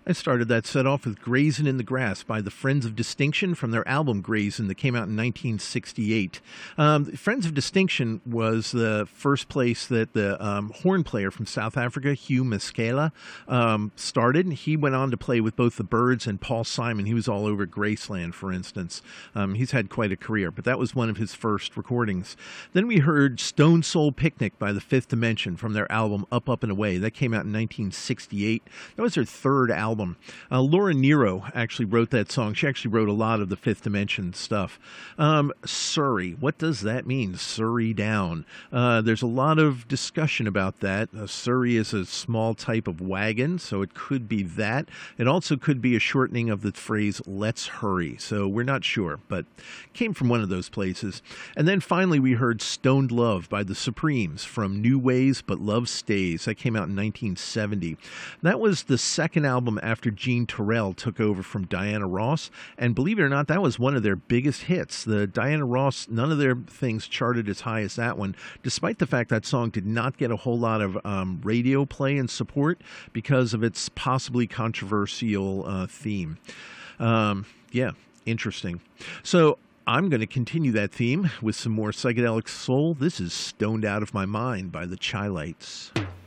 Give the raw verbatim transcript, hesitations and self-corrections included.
I started that set off with Grazin' in the Grass by the Friends of Distinction from their album Grazin' that came out in nineteen sixty-eight. Um, Friends of Distinction was the first place that the um, horn player from South Africa, Hugh Masekela, um, started. He went on to play with both the Byrds and Paul Simon. He was all over Graceland, for instance. Um, he's had quite a career, but that was one of his first recordings. Then we heard Stone Soul Picnic by the Fifth Dimension from their album Up, Up and Away. That came out in nineteen sixty-eight. That was their third album. Uh, Laura Nyro actually wrote that song. She actually wrote a lot of the Fifth Dimension stuff. Um, Surrey. What does that mean? Surrey down. Uh, there's a lot of discussion about that. Uh, Surrey is a small type of wagon, so it could be that. It also could be a shortening of the phrase, let's hurry. So we're not sure, but came from one of those places. And then finally we heard Stoned Love by the Supremes from New Ways But Love Stays. That came out in nineteen seventy. That was the second album after Gene Terrell took over from Diana Ross, and believe it or not, that was one of their biggest hits. The Diana Ross, none of their things charted as high as that one, despite the fact that song did not get a whole lot of um, radio play and support because of its possibly controversial uh, theme. Um, yeah, interesting. So I'm going to continue that theme with some more psychedelic soul. This is Stoned Out of My Mind by the Chi-Lites.